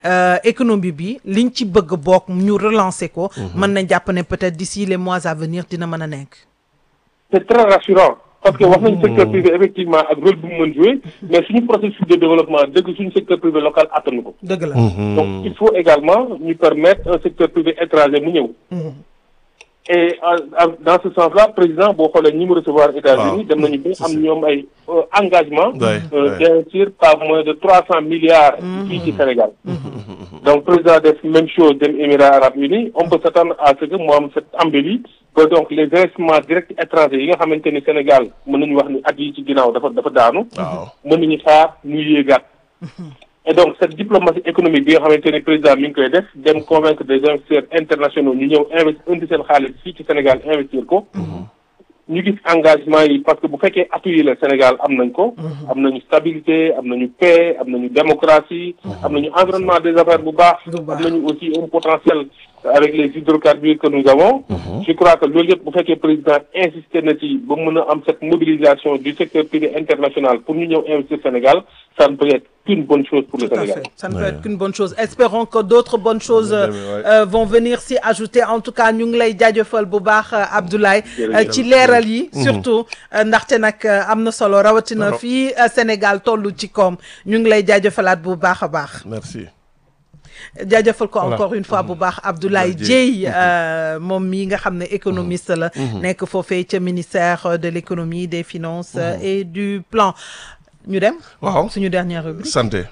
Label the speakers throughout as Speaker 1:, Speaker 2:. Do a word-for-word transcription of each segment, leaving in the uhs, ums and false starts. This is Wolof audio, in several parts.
Speaker 1: euh, économie bi liñ ci bëgg bokk ñu relancer ko. mën nañ jàpp ne peut-être d'ici les mois à venir dina mën a nekk.
Speaker 2: c'est très rassurant parce que wax nañu secteur privé effectivement ak rôle bu mu mën jouer mais suñu processus de développement dëgg suñu secteur privé local attanu ko.
Speaker 1: dëgg la.
Speaker 2: donc il faut également ñu permettre un secteur privé étranger mu ñëw. et dans ce sens-là président boo xoolee ñi mu recevoir États-Unis dem nañu ba am ñoom ay engagement d'investir pas moins de trois cents milliards fii ci Sénégal. donc président def même chose dem Émirats arabes unis on peut s'attendre à ce que mu am cette embellie que donc les investissements directs étrangers yi nga xamante ni Sénégal mën nañu wax ni at yi ci ginnaaw dafa dafa daanu. mën nañu xaar ñuy yéegaat. et donc cette diplomatie économique bi nga xamante ni président mi ngi koy def dem convaincre des investisseurs internationaux ñu ñëw investir indi seen xaalis fii ci Sénégal investir ko. ñu gis engagement yi parce que bu fekkee appui yi la Sénégal am nañ ko. am nañu stabilité am nañu paix am nañu démocratie. am nañu environnement des affaires bu baax. am nañu aussi un potentiel avec les hydrocarbures que nous avons. je crois que loolu yëpp bu fekkee président insisté na ci ba mën a am cette mobilisation du secteur privé international pour ñu ñëw investir Sénégal ça ne peut être qu'une bonne chose pour le
Speaker 1: Tout à
Speaker 2: Sénégal.
Speaker 1: fait. Ça ne peut être qu'une bonne chose. Espérons que d'autres bonnes choses euh, euh, vont venir s'y ajouter. En tout cas ñu ngi lay jaajëfal bu baax Abdoulaye ci leeral yi surtout ndaxte nag am na solo rawatina fii Sénégal tollu ci koom ñu ngi lay jaajëfalaat bu baax a baax.
Speaker 3: merci.
Speaker 1: jaajëfal ko encore une fois bu baax Abdoulaye Dieye moom mii nga xam ne économiste la nekk foofee ca ministère de l'économie des finances et du plan ñu dem
Speaker 3: waaw
Speaker 1: suñu dernière rubrique
Speaker 3: santé.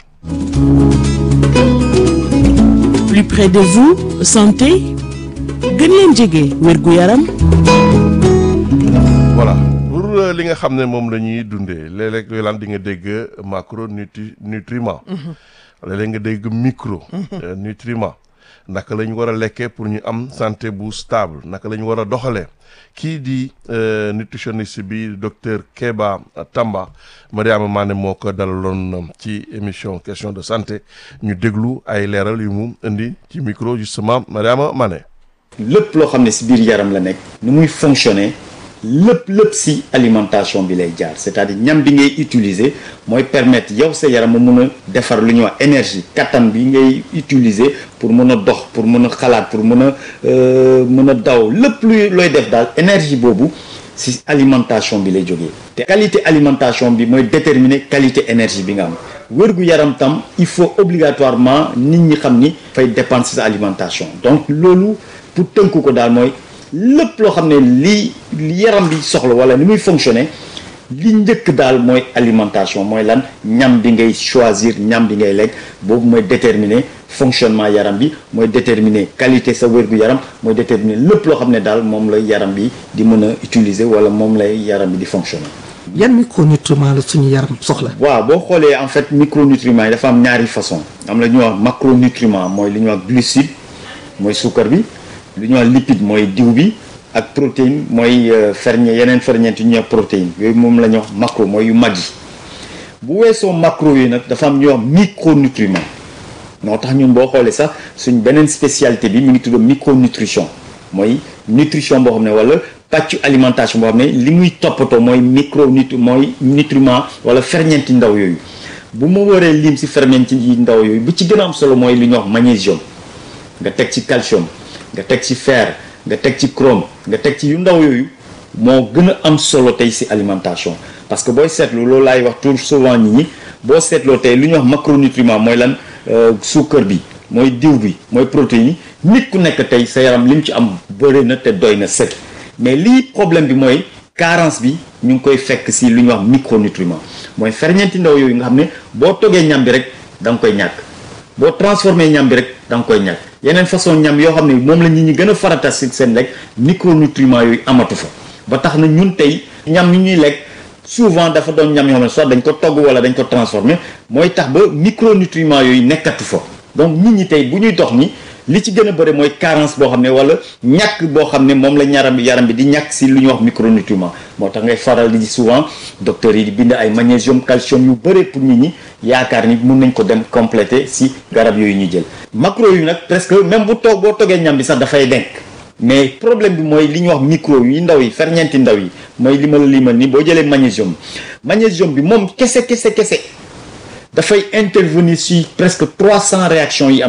Speaker 4: Plus près de vous santé gën leen jege wérgu yaram.
Speaker 3: voilà pour li nga xam ne moom la ñuy dundee léeg-léeg yooyu laan di nga dégg macro nutri nutriment léeg-léeg nga dégg micro nutriment naka la ñu war a lekkee pour ñu am santé bu stable naka la ñu war a doxalee kii di nutritionniste bi docteur Kéba Tamba Mariama Mané moo ko dalaloon ci émission question de santé ñu déglu ay leeral yu mu indi ci micro justement Mariama Mané.
Speaker 5: lépp loo xam ne si biir yaram la nekk nu muy fonctionner lépp lépp si alimentation bi lay jaar c'est-à-dire ñam bi ngay utiliser mooy permettre yow sa yaram mu mun a defar lu ñuy wax énergie kattan bi ngay utiliser pour mun a dox pour mun a xalaat pour mun a mun a daw lépp luy looy def daal énergie boobu si alimentation bi lay jógee te qualité alimentation bi mooy déterminer qualité énergie bi nga am wérgu yaram tam il faut obligatoirement nit ñi xam ni fay dépendre si sa alimentation donc loolu pour tënku ko daal mooy lépp loo xam ne lii yaram bi soxla wala ni muy fonctionner li njëkk daal mooy alimentation mooy lan ñam bi ngay choisir ñam bi ngay lekk boobu mooy déterminer fonctionnement yaram bi mooy déterminer qualité sa wérgu yaram mooy déterminer lépp loo xam ne daal moom lay yaram bi di mën a utiliser wala moom lay yaram bi di fonctionner.
Speaker 6: yan micronutriments la suñu yaram soxla.
Speaker 5: waaw boo xoolee en fait micronutriments yi dafa am ñaari façon am la ñuy wax macronutriments mooy li ñuy wax glucide mooy suukar bi. lu ñuy wax lipide mooy diw bi ak protéine mooy ferñe yeneen ferñeent yu ñuy wax protéine yooyu moom la ñuy wax macro mooy yu mag yi bu weesoo macro yi nag dafa am ñuy wax micronutriment moo tax ñun boo xoolee sax suñ beneen spécialité bi mi ngi tudd micronutrition mooy nutrition boo xam ne wala pàccu alimentation boo xam ne li muy toppatoo mooy micronut mooy nutriment wala ferñeenti ndaw yooyu bu ma waree lim si ferñeenti yi ndaw yooyu bu ci gën a am solo mooy li ñuy wax magnésium nga teg ci calcium nga teg ci fer nga teg ci chrome nga teg ci yu ndaw yooyu moo gën a am solo tey ci alimentation parce que booy seetlu loolu laay wax tout souvent nit ñi boo seetloo tey lu ñuy wax macronutriment mooy lan suukar bi mooy diw bi mooy protéine yi nit ku nekk tey sa yaram li mu ci am bëri na te doy na sëkk mais lii problème bi mooy carence bi ñu ngi koy fekk ci lu ñuy wax micronutriment mooy ferñeenti ndaw yooyu nga xam ne boo toggee ñam bi rek da nga koy ñàkk boo transformé ñam bi rek da nga koy ñàkk yeneen façon ñam yoo xam ne moom la nit ñi gën a farata ci seen lekk micronutriments yooyu amatu fa ba tax na ñun tey ñam yi ñuy lekk souvent dafa doon ñam yoo xam ne soit dañ ko togg wala dañ ko transformé mooy tax ba micronutriments yooyu nekkatu fa donc nit ñi tey bu ñuy dox ni li ci gën a bëri mooy carence boo xam ne wala ñàkk boo xam ne moom la ñaram bi yaram bi di ñàkk si lu ñuy wax micronutriment moo tax ngay faral di souvent docteurs yi di bind ay magnésium calcium yu bëri pour nit ñi yaakaar ni mun nañ ko dem compléter si garab yooyu ñu jël macro yu nag presque même bu toog boo toggee ñam bi sax dafay denk mais problème bi mooy li ñuy wax micro yi ndaw yi ferñeenti ndaw yi mooy li ma la limal ni boo jëlee magnésium magnésium bi moom kese kese kese dafay intervenir si presque trois cents réactions yi am